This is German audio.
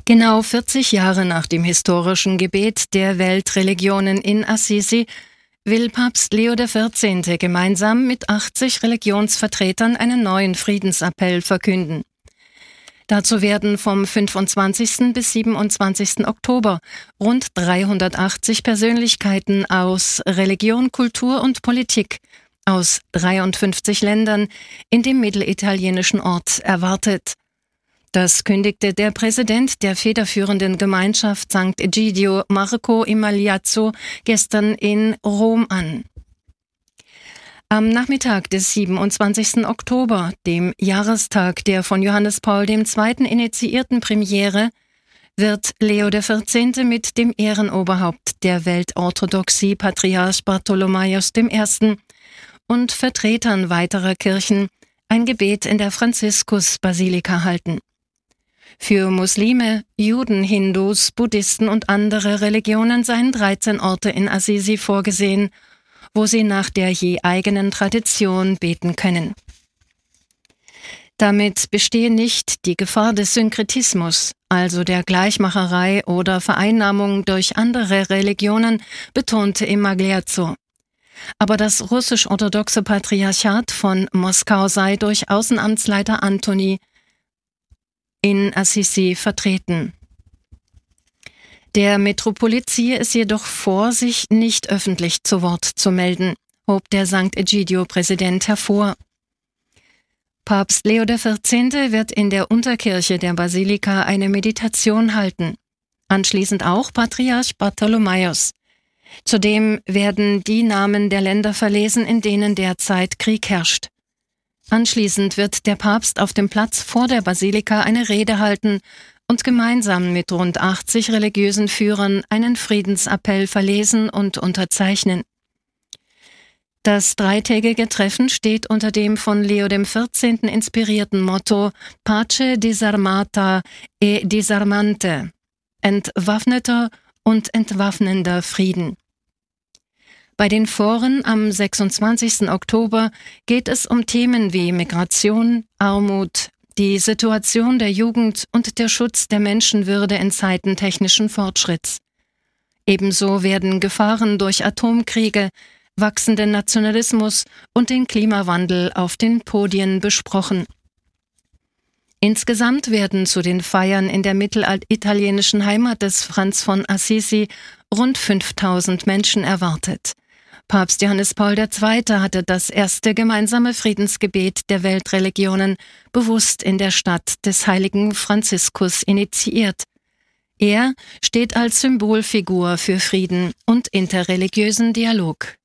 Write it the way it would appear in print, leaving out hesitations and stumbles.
Genau 40 Jahre nach dem historischen Gebet der Weltreligionen in Assisi will Papst Leo XIV. Gemeinsam mit 80 Religionsvertretern einen neuen Friedensappell verkünden. Dazu werden vom 25. bis 27. Oktober rund 380 Persönlichkeiten aus Religion, Kultur und Politik aus 53 Ländern in dem mittelitalienischen Ort erwartet. Das kündigte der Präsident der federführenden Gemeinschaft Sant'Egidio, Marco Imagliazzo, gestern in Rom an. Am Nachmittag des 27. Oktober, dem Jahrestag der von Johannes Paul II. Initiierten Premiere, wird Leo XIV. Mit dem Ehrenoberhaupt der Weltorthodoxie, Patriarch Bartholomäus I. und Vertretern weiterer Kirchen ein Gebet in der Franziskusbasilika halten. Für Muslime, Juden, Hindus, Buddhisten und andere Religionen seien 13 Orte in Assisi vorgesehen, wo sie nach der je eigenen Tradition beten können. Damit bestehe nicht die Gefahr des Synkretismus, also der Gleichmacherei oder Vereinnahmung durch andere Religionen, betonte Imagliazzo. Aber das russisch-orthodoxe Patriarchat von Moskau sei durch Außenamtsleiter Antoni in Assisi vertreten. Der Metropolit ziehe es jedoch vor, sich nicht öffentlich zu Wort zu melden, hob der Sant'Egidio-Präsident hervor. Papst Leo XIV. Wird in der Unterkirche der Basilika eine Meditation halten. Anschließend auch Patriarch Bartholomäus. Zudem werden die Namen der Länder verlesen, in denen derzeit Krieg herrscht. Anschließend wird der Papst auf dem Platz vor der Basilika eine Rede halten und gemeinsam mit rund 80 religiösen Führern einen Friedensappell verlesen und unterzeichnen. Das dreitägige Treffen steht unter dem von Leo XIV. Inspirierten Motto Pace disarmata e disarmante, entwaffneter und entwaffnender Frieden. Bei den Foren am 26. Oktober geht es um Themen wie Migration, Armut, die Situation der Jugend und der Schutz der Menschenwürde in Zeiten technischen Fortschritts. Ebenso werden Gefahren durch Atomkriege, wachsenden Nationalismus und den Klimawandel auf den Podien besprochen. Insgesamt werden zu den Feiern in der mittelitalienischen Heimat des Franz von Assisi rund 5000 Menschen erwartet. Papst Johannes Paul II. Hatte das erste gemeinsame Friedensgebet der Weltreligionen bewusst in der Stadt des heiligen Franziskus initiiert. Er steht als Symbolfigur für Frieden und interreligiösen Dialog.